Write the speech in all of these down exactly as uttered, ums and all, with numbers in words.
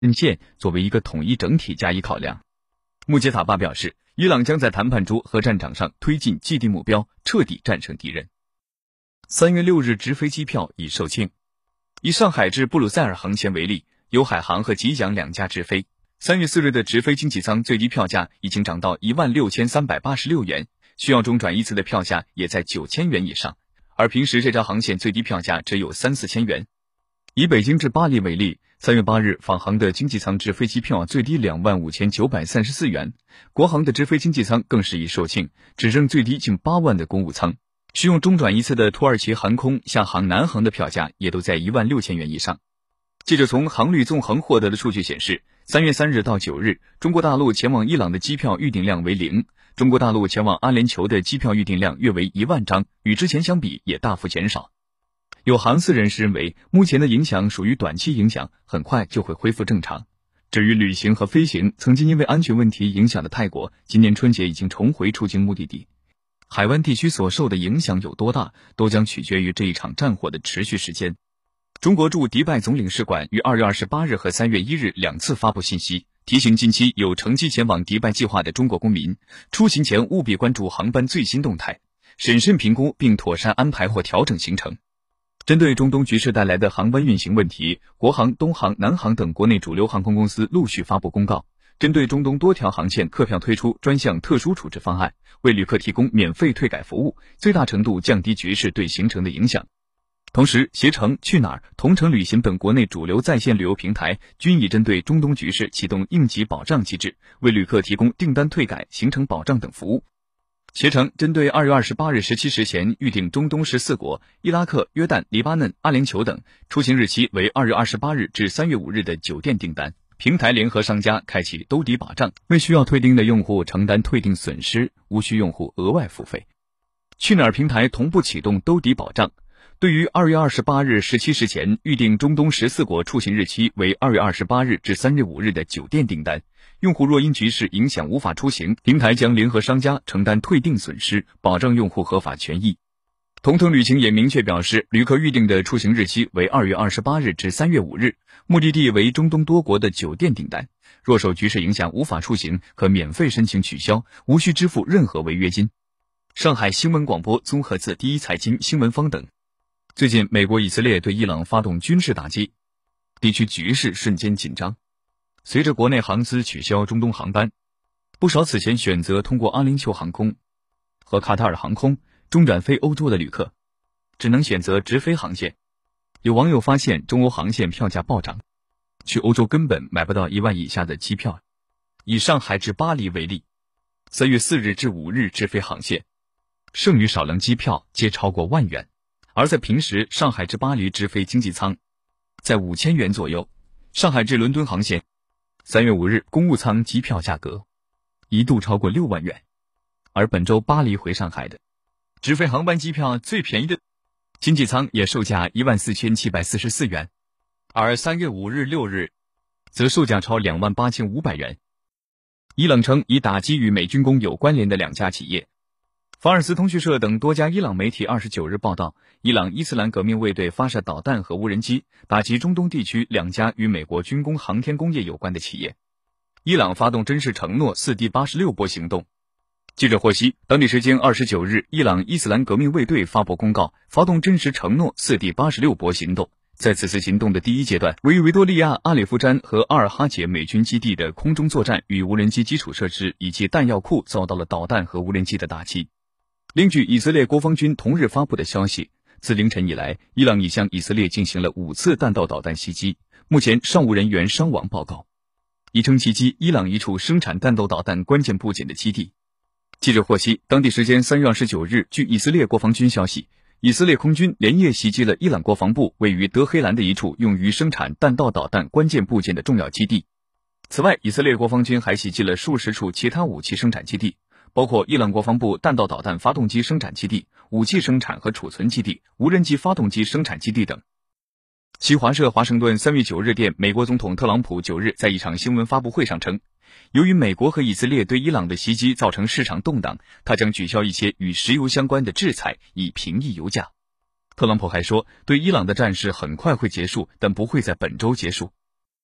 线作为一个统一整体加以考量。穆杰塔巴表示，伊朗将在谈判中和战场上推进既定目标，彻底战胜敌人。三月六日直飞机票已售罄。以上海至布鲁塞尔航线为例，有海航和吉祥两家直飞。三月四日的直飞经济舱最低票价已经涨到一万六千三百八十六元，需要中转一次的票价也在九千元以上，而平时这条航线最低票价只有三四千元。以北京至巴黎为例，三月八日访航的经济舱直飞机票最低两万五千九百三十四元，国航的直飞经济舱更是已售罄，只剩最低近八万的公务舱。需用中转一次的土耳其航空、厦航、南航的票价也都在一万六千元以上。记者从航旅纵横获得的数据显示，三月三日到九日，中国大陆前往伊朗的机票预订量为零，中国大陆前往阿联酋的机票预订量约为一万张，与之前相比也大幅减少。有航司人士认为，目前的影响属于短期影响，很快就会恢复正常。至于旅行和飞行，曾经因为安全问题影响的泰国，今年春节已经重回出境目的地。海湾地区所受的影响有多大，都将取决于这一场战火的持续时间。中国驻迪拜总领事馆于二月二十八日和三月一日两次发布信息，提醒近期有乘机前往迪拜计划的中国公民，出行前务必关注航班最新动态，审慎评估并妥善安排或调整行程。针对中东局势带来的航班运行问题，国航、东航、南航等国内主流航空公司陆续发布公告，针对中东多条航线客票推出专项特殊处置方案，为旅客提供免费退改服务，最大程度降低局势对行程的影响。同时，携程、去哪儿、同程旅行等国内主流在线旅游平台均已针对中东局势启动应急保障机制，为旅客提供订单退改、行程保障等服务。携程针对二月二十八日十七时前预订中东十四国伊拉克、约旦、黎巴嫩、阿联酋等，出行日期为二月二十八日至三月五日的酒店订单，平台联合商家开启兜底保障，为需要退订的用户承担退订损失，无需用户额外付费。去哪儿平台同步启动兜底保障，对于二月二十八日十七时前预订中东十四国出行日期为二月二十八日至三月五日的酒店订单，用户若因局势影响无法出行，平台将联合商家承担退订损失，保障用户合法权益。同程旅行也明确表示，旅客预订的出行日期为二月二十八日至三月五日，目的地为中东多国的酒店订单，若受局势影响无法出行，可免费申请取消，无需支付任何违约金。上海新闻广播综合自第一财经新闻方等。最近，美国、以色列对伊朗发动军事打击，地区局势瞬间紧张。随着国内航司取消中东航班，不少此前选择通过阿联酋航空和卡塔尔航空中转飞欧洲的旅客，只能选择直飞航线。有网友发现中欧航线票价暴涨，去欧洲根本买不到一万以下的机票。以上海至巴黎为例，三月四日至五日直飞航线，剩余少量机票皆超过万元。而在平时，上海至巴黎直飞经济舱在五千元左右，上海至伦敦航线三月五日公务舱机票价格一度超过六万元，而本周巴黎回上海的直飞航班机票最便宜的经济舱也售价一万四千七百四十四元，而三月五日、六日则售价超两万八千五百元。伊朗称已打击与美军工有关联的两家企业。法尔斯通讯社等多家伊朗媒体二十九日报道，伊朗伊斯兰革命卫队发射导弹和无人机，打击中东地区两家与美国军工航天工业有关的企业。伊朗发动真实承诺四 D 八十六波行动。记者获悉，当地时间二十九日，伊朗伊斯兰革命卫队发布公告，发动真实承诺四 D 八十六波行动。在此次行动的第一阶段，位于维多利亚、阿里夫詹和阿尔哈杰美军基地的空中作战与无人机基础设施以及弹药库遭到了导弹和无人机的打击。另据以色列国防军同日发布的消息，自凌晨以来，伊朗已向以色列进行了五次弹道导弹袭击，目前尚无人员伤亡报告。已称袭击伊朗一处生产弹道导弹关键部件的基地。记者获悉，当地时间三月二十九日，据以色列国防军消息，以色列空军连夜袭击了伊朗国防部位于德黑兰的一处用于生产弹道导弹关键部件的重要基地。此外，以色列国防军还袭击了数十处其他武器生产基地，包括伊朗国防部弹道导弹发动机生产基地、武器生产和储存基地、无人机发动机生产基地等。新华社华盛顿三月九日电，美国总统特朗普九日在一场新闻发布会上称，由于美国和以色列对伊朗的袭击造成市场动荡，他将取消一些与石油相关的制裁，以平抑油价。特朗普还说，对伊朗的战事很快会结束，但不会在本周结束。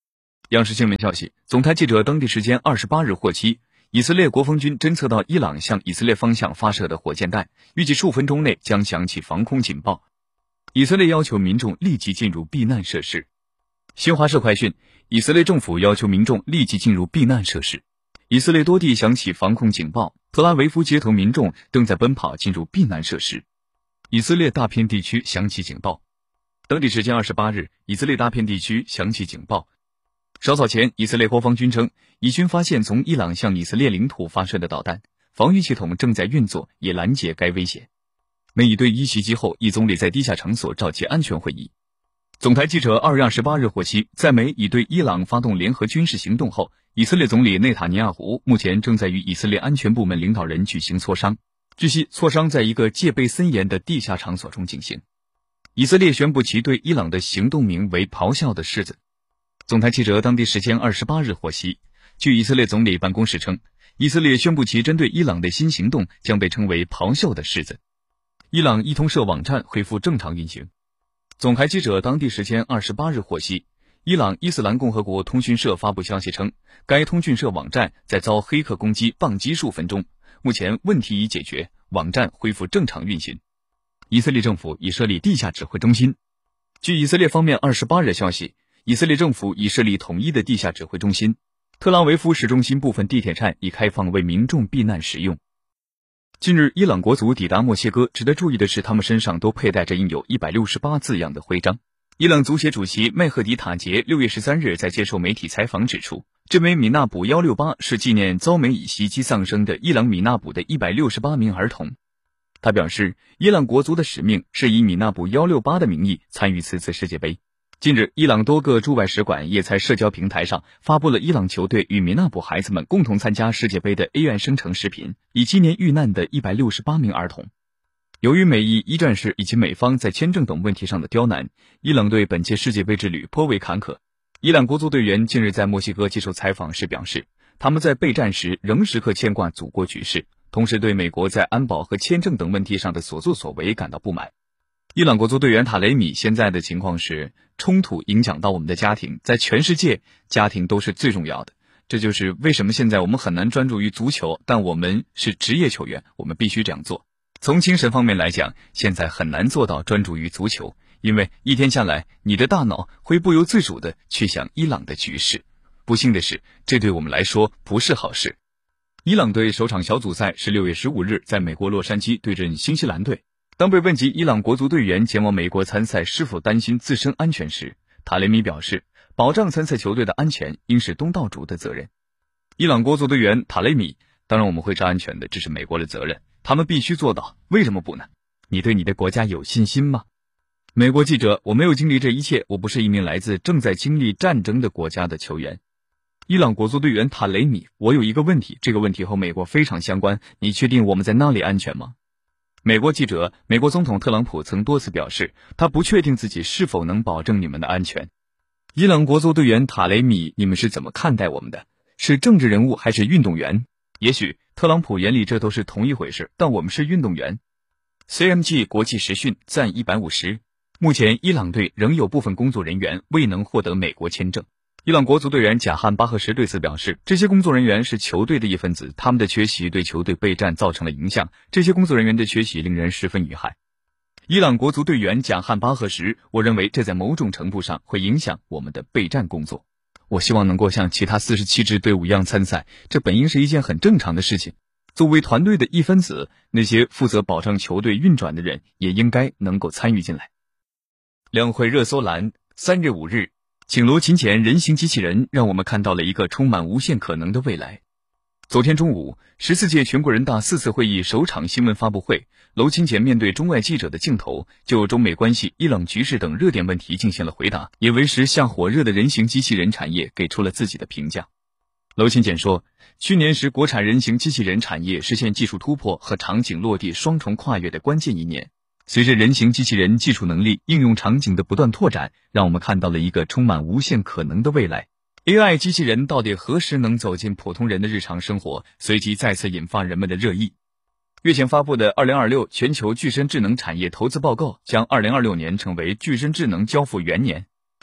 央视新闻消息，总台记者当地时间二十八日获悉，以色列国防军侦测到伊朗向以色列方向发射的火箭弹，预计数分钟内将响起防空警报。以色列要求民众立即进入避难设施。新华社快讯，以色列政府要求民众立即进入避难设施。以色列多地响起防空警报，特拉维夫街头民众正在奔跑进入避难设施。以色列大片地区响起警报。当地时间二十八日，以色列大片地区响起警报。稍早前，以色列国防军称，以军发现从伊朗向以色列领土发射的导弹，防御系统正在运作，以拦截该威胁。美以对伊袭击后，以总理在地下场所召集安全会议。总台记者二月二十八日获悉，在美以对伊朗发动联合军事行动后，以色列总理内塔尼亚胡目前正在与以色列安全部门领导人举行磋商。据悉，磋商在一个戒备森严的地下场所中进行。以色列宣布其对伊朗的行动名为“咆哮的狮子”。总台记者当地时间二十八日获悉，据以色列总理办公室称，以色列宣布其针对伊朗的新行动将被称为“咆哮的狮子”。伊朗伊通社网站恢复正常运行。总台记者当地时间二十八日获悉，伊朗伊斯兰共和国通讯社发布消息称，该通讯社网站在遭黑客攻击宕机数分钟，目前问题已解决，网站恢复正常运行。以色列政府已设立地下指挥中心。据以色列方面二十八日消息，以色列政府已设立统一的地下指挥中心，特拉维夫市中心部分地铁站已开放为民众避难使用。近日，伊朗国足抵达墨西哥，值得注意的是，他们身上都佩戴着印有一百六十八字样的徽章。伊朗足协主席麦赫迪塔杰六月十三日在接受媒体采访指出，这枚米纳卜一六八是纪念遭美以袭击丧生的伊朗米纳卜的一百六十八名儿童。他表示，伊朗国足的使命是以米纳卜一六八的名义参与此次世界杯。近日，伊朗多个驻外使馆也在社交平台上发布了伊朗球队与米纳卜孩子们共同参加世界杯的 A 院生成视频，以纪念遇难的一百六十八名儿童。由于美伊一战事以及美方在签证等问题上的刁难，伊朗对本届世界杯之旅颇为坎坷。伊朗国足队员近日在墨西哥接受采访时表示，他们在备战时仍时刻牵挂祖国局势，同时对美国在安保和签证等问题上的所作所为感到不满。伊朗国足队员塔雷米现在的情况是，冲突影响到我们的家庭，在全世界家庭都是最重要的，这就是为什么现在我们很难专注于足球，但我们是职业球员，我们必须这样做。从精神方面来讲，现在很难做到专注于足球，因为一天下来，你的大脑会不由自主地去想伊朗的局势。不幸的是，这对我们来说不是好事。伊朗队首场小组赛是六月十五日在美国洛杉矶对阵新西兰队。当被问及伊朗国足队员前往美国参赛是否担心自身安全时，塔雷米表示，保障参赛球队的安全应是东道主的责任。伊朗国足队员塔雷米，当然我们会是安全的，这是美国的责任，他们必须做到，为什么不呢？你对你的国家有信心吗？美国记者，我没有经历这一切，我不是一名来自正在经历战争的国家的球员。伊朗国足队员塔雷米，我有一个问题，这个问题和美国非常相关，你确定我们在那里安全吗？美国记者，美国总统特朗普曾多次表示，他不确定自己是否能保证你们的安全。伊朗国足队员塔雷米，你们是怎么看待我们的？是政治人物还是运动员？也许特朗普眼里这都是同一回事，但我们是运动员。C M G 国际时讯赞一百五十。目前伊朗队仍有部分工作人员未能获得美国签证。伊朗国足队员贾汉巴赫什对此表示，这些工作人员是球队的一份子，他们的缺席对球队备战造成了影响，这些工作人员的缺席令人十分遗憾。伊朗国足队员贾汉巴赫什，我认为这在某种程度上会影响我们的备战工作。我希望能够像其他四十七支队伍一样参赛，这本应是一件很正常的事情。作为团队的一分子，那些负责保障球队运转的人也应该能够参与进来。两会热搜栏，三月五日，请罗勤俭人形机器人让我们看到了一个充满无限可能的未来。昨天中午，十四届全国人大四次会议首场新闻发布会，娄勤俭面对中外记者的镜头，就中美关系、伊朗局势等热点问题进行了回答，也为时下火热的人形机器人产业给出了自己的评价。娄勤俭说，去年是国产人形机器人产业实现技术突破和场景落地双重跨越的关键一年。随着人形机器人技术能力、应用场景的不断拓展，让我们看到了一个充满无限可能的未来。A I 机器人到底何时能走进普通人的日常生活，随即再次引发人们的热议。月前发布的二零二六全球具身智能产业投资报告将二零二六年称为具身智能交付元年。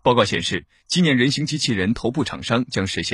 报告显示，今年人形机器人头部厂商将实现